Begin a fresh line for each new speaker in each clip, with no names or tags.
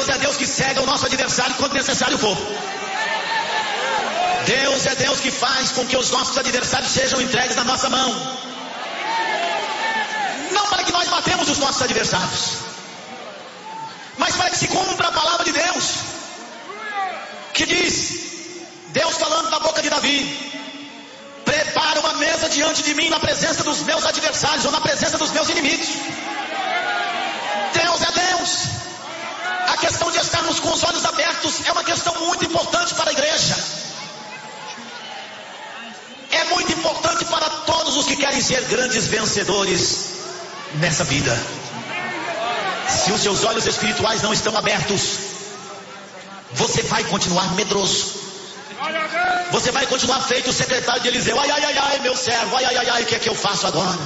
Deus é Deus que cega o nosso adversário quando necessário for. Deus é Deus que faz com que os nossos adversários sejam entregues na nossa mão. Não para que nós matemos os nossos adversários, mas para que se cumpra a palavra de Deus, que diz, Deus falando na boca de Davi: prepara uma mesa diante de mim na presença dos meus adversários, ou na presença dos meus inimigos. Deus é Deus. A questão de estarmos com os olhos abertos é uma questão muito importante para a igreja. É muito importante para todos os que querem ser grandes vencedores nessa vida. Se os seus olhos espirituais não estão abertos, você vai continuar medroso. Você vai continuar feito o secretário de Eliseu. Ai, ai, ai, ai, meu servo. Ai, ai, ai, ai, o que é que eu faço agora?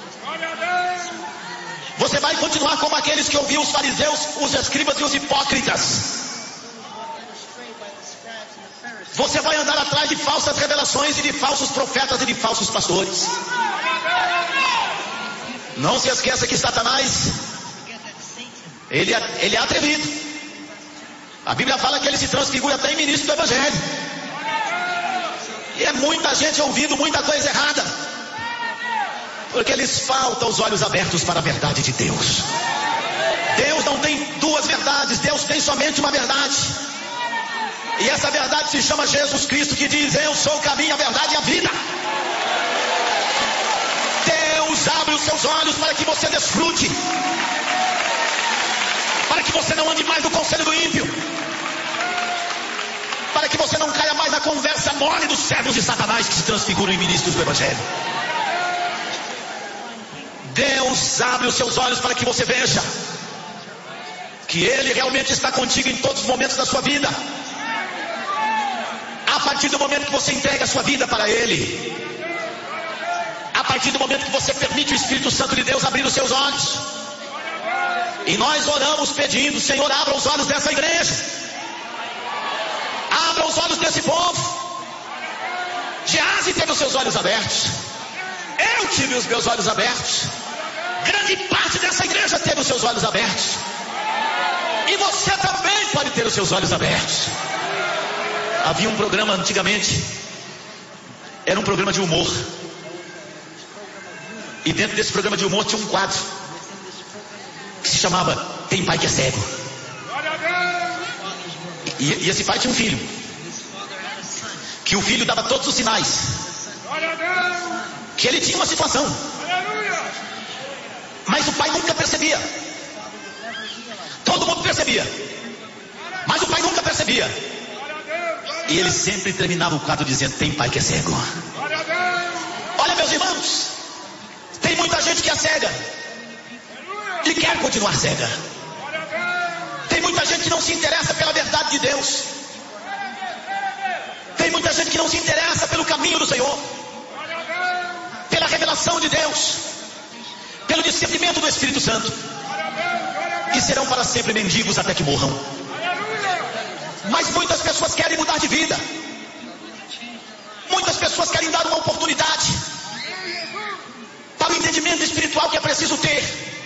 Você vai continuar como aqueles que ouviam os fariseus, os escribas e os hipócritas. Você vai andar atrás de falsas revelações e de falsos profetas e de falsos pastores. Não se esqueça que Satanás, ele é atrevido. A Bíblia fala que ele se transfigura até em ministro do Evangelho. E é muita gente ouvindo muita coisa errada, porque lhes faltam os olhos abertos para a verdade de Deus. Deus não tem duas verdades, Deus tem somente uma verdade. E essa verdade se chama Jesus Cristo, que diz: eu sou o caminho, a verdade e a vida. Deus abre os seus olhos para que você desfrute, para que você não ande mais no conselho do ímpio, para que você não caia mais na conversa mole dos servos de Satanás que se transfiguram em ministros do Evangelho. Deus abre os seus olhos para que você veja que Ele realmente está contigo em todos os momentos da sua vida. A partir do momento que você entrega a sua vida para Ele, a partir do momento que você permite o Espírito Santo de Deus abrir os seus olhos, e nós oramos pedindo: Senhor, abra os olhos dessa igreja, abra os olhos desse povo. Geazi teve os seus olhos abertos, eu tive os meus olhos abertos, grande parte dessa igreja teve os seus olhos abertos, e você também pode ter os seus olhos abertos. Havia um programa antigamente, era um programa de humor, e dentro desse programa de humor tinha um quadro que se chamava Tem Pai que é Cego. E esse pai tinha um filho, que o filho dava todos os sinais que ele tinha uma situação, mas o pai nunca percebia. Todo mundo percebia, mas o pai nunca percebia. E ele sempre terminava o quadro dizendo: tem pai que é cego. Olha, meus irmãos, tem muita gente que é cega e quer continuar cega. Tem muita gente que não se interessa pela verdade de Deus. Tem muita gente que não se interessa pelo caminho do Senhor, pela revelação de Deus, pelo discernimento do Espírito Santo, e serão para sempre mendigos até que morram. Mas muitas pessoas querem mudar de vida, muitas pessoas querem dar uma oportunidade para o entendimento espiritual que é preciso ter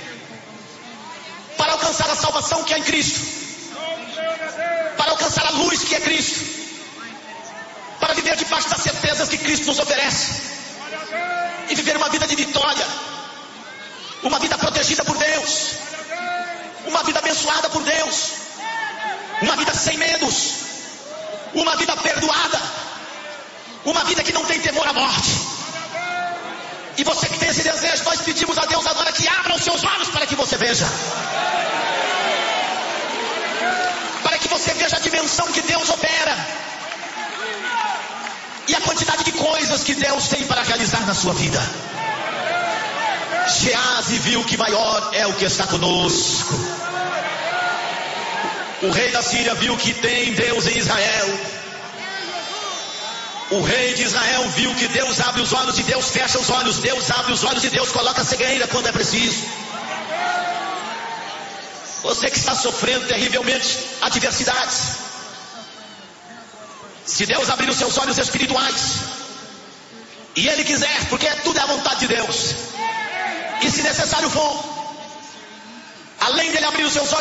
para alcançar a salvação que é em Cristo, para alcançar a luz que é Cristo, para viver debaixo das certezas que Cristo nos oferece, e viver uma vida de vitória, uma vida protegida por Deus, uma vida abençoada por Deus, uma vida sem medos, uma vida perdoada, uma vida que não tem temor à morte. E você que tem esse desejo, nós pedimos a Deus agora que abra os seus olhos para que você veja, para que você veja a dimensão que Deus opera e a quantidade de coisas que Deus tem para realizar na sua vida. Geazi viu que maior é o que está conosco. O rei da Síria viu que tem Deus em Israel. O rei de Israel viu que Deus abre os olhos e Deus fecha os olhos. Deus abre os olhos e Deus coloca a cegueira quando é preciso. Você que está sofrendo terrivelmente adversidades, se Deus abrir os seus olhos espirituais, e Ele quiser, porque tudo é a vontade de Deus, e se necessário for, além dele abrir os seus olhos